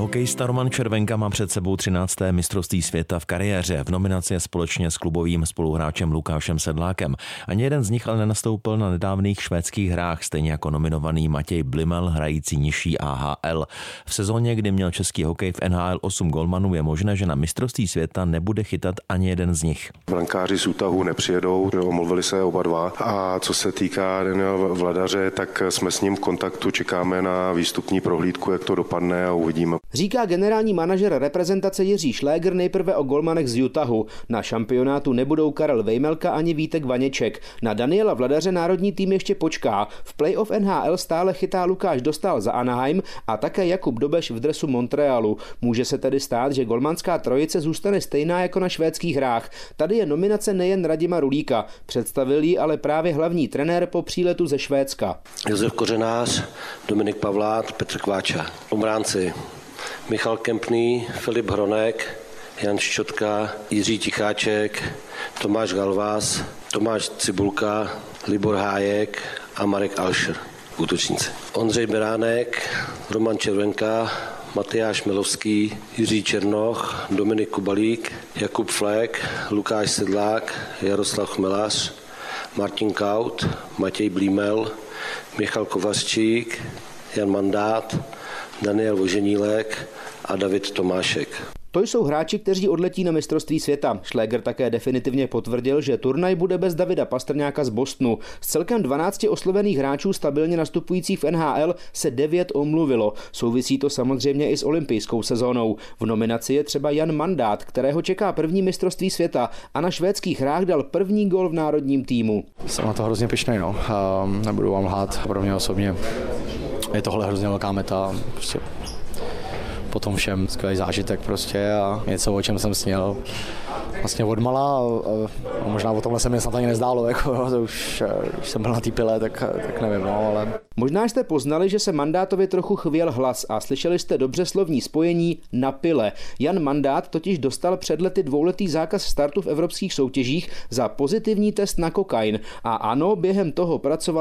Hokejista Roman Červenka má před sebou 13. mistrovství světa v kariéře. V nominaci je společně s klubovým spoluhráčem Lukášem Sedlákem. Ani jeden z nich ale nenastoupil na nedávných švédských hrách, stejně jako nominovaný Matěj Blimel, hrající nižší AHL. V sezóně, kdy měl český hokej v NHL 8 golmanů, je možné, že na mistrovství světa nebude chytat ani jeden z nich. Brankáři z Utahu nepřijedou, omluvili se oba dva. A co se týká Daniela Vladaře, tak jsme s ním v kontaktu, čekáme na výstupní prohlídku, jak to dopadne a uvidíme. Říká generální manažer reprezentace Jiří Šlégr nejprve o golmanech z Utahu. Na šampionátu nebudou Karel Vejmelka ani Vítek Vaněček. Na Daniela Vladaře národní tým ještě počká. V playoff NHL stále chytá Lukáš Dostál za Anaheim a také Jakub Dobeš v dresu Montrealu. Může se tedy stát, že golmanská trojice zůstane stejná jako na švédských hrách. Tady je nominace nejen Radima Rulíka. Představil ji ale právě hlavní trenér po příletu ze Švédska. Josef Kořenář, Dominik Pavlát, Petr Kváča. Obránci Michal Kempný, Filip Hronek, Jan Ščotka, Jiří Ticháček, Tomáš Galvás, Tomáš Cibulka, Libor Hájek a Marek Alšer, útočníci. Ondřej Beránek, Roman Červenka, Matyáš Milovský, Jiří Černoch, Dominik Kubalík, Jakub Flek, Lukáš Sedlák, Jaroslav Chmelař, Martin Kaut, Matěj Blímel, Michal Kovařčík, Jan Mandát, Daniel Voženílek a David Tomášek. To jsou hráči, kteří odletí na mistrovství světa. Šlégr také definitivně potvrdil, že turnaj bude bez Davida Pastrňáka z Bostonu. Z celkem 12 oslovených hráčů stabilně nastupujících v NHL se 9 omluvilo. Souvisí to samozřejmě i s olympijskou sezónou. V nominaci je třeba Jan Mandát, kterého čeká první mistrovství světa a na švédských hrách dal první gól v národním týmu. Jsem na to hrozně pyšnej, nebudu vám lhát. Pro mě osobně je tohle hrozně velká meta. Prostě potom všem skvělý zážitek prostě a něco, o čem jsem sněl vlastně odmala a možná o tomhle se mi snad ani nezdálo, jako, to už jsem byl na té pile, tak nevím, ale... Možná jste poznali, že se Mandátovi trochu chvěl hlas a slyšeli jste dobře slovní spojení na pile. Jan Mandát totiž dostal před lety 2letý zákaz startu v evropských soutěžích za pozitivní test na kokain a ano, během toho pracoval